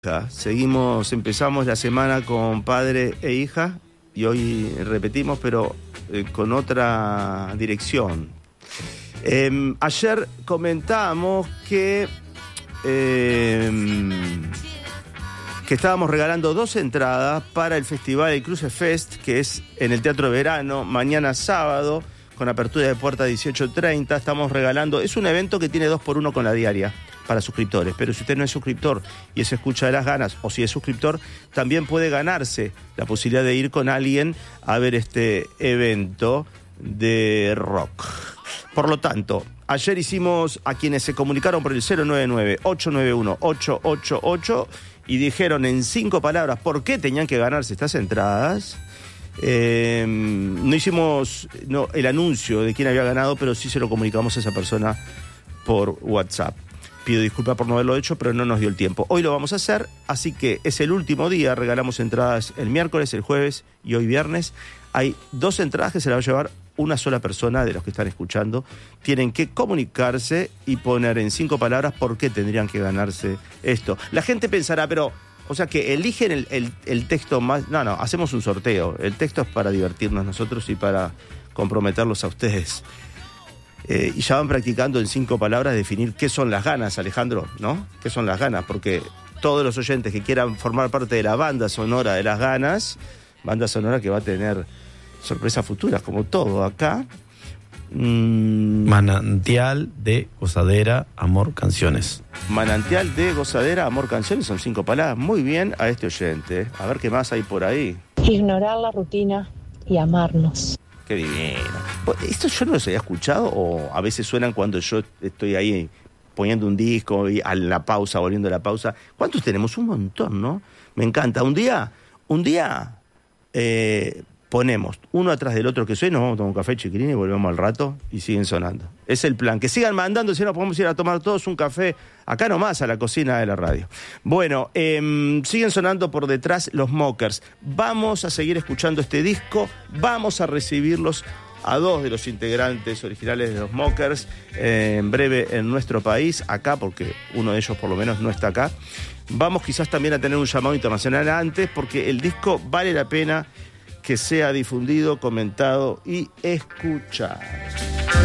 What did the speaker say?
Empezamos la semana con padre e hija y hoy repetimos, pero con otra dirección. Ayer comentábamos que estábamos regalando 2 entradas para el festival El Cruce Fest, que es en el Teatro de Verano, mañana sábado, con apertura de puerta 18:30. Estamos regalando, es un evento que tiene 2x1 con la diaria para suscriptores, pero si usted no es suscriptor y se escucha de las ganas, o si es suscriptor, también puede ganarse la posibilidad de ir con alguien a ver este evento de rock. Por lo tanto, ayer hicimos a quienes se comunicaron por el 099-891-888 y dijeron en 5 palabras por qué tenían que ganarse estas entradas. No hicimos el anuncio de quién había ganado, pero sí se lo comunicamos a esa persona por WhatsApp. Pido disculpas por no haberlo hecho, pero no nos dio el tiempo. Hoy lo vamos a hacer, así que es el último día. Regalamos entradas el miércoles, el jueves y hoy viernes. Hay 2 entradas que se las va a llevar una sola persona de los que están escuchando. Tienen que comunicarse y poner en 5 palabras por qué tendrían que ganarse esto. La gente pensará, pero, o sea, que eligen el texto más... No, hacemos un sorteo. El texto es para divertirnos nosotros y para comprometerlos a ustedes. Y ya van practicando en 5 palabras definir qué son las ganas, Alejandro, ¿no? ¿Qué son las ganas? Porque todos los oyentes que quieran formar parte de la banda sonora de las ganas, banda sonora que va a tener sorpresas futuras, como todo acá. Manantial de gozadera, amor, canciones. Manantial de gozadera, amor, canciones, son 5 palabras. Muy bien a este oyente. A ver qué más hay por ahí. Ignorar la rutina y amarnos. Qué divino. Esto yo no los había escuchado, o a veces suenan cuando yo estoy ahí poniendo un disco y a la pausa, volviendo a la pausa. ¿Cuántos tenemos? Un montón, ¿no? Me encanta. Un día ponemos uno atrás del otro que suena, nos vamos a tomar un café, chiquilín, y volvemos al rato y siguen sonando. Es el plan. Que sigan mandando, si no podemos ir a tomar todos un café acá nomás, a la cocina de la radio. Bueno, siguen sonando por detrás los Mockers. Vamos a seguir escuchando este disco, vamos a recibirlos a 2 de los integrantes originales de los Mockers en breve en nuestro país, acá, porque uno de ellos por lo menos no está acá. Vamos quizás también a tener un llamado internacional antes, porque el disco vale la pena que sea difundido, comentado y escuchado.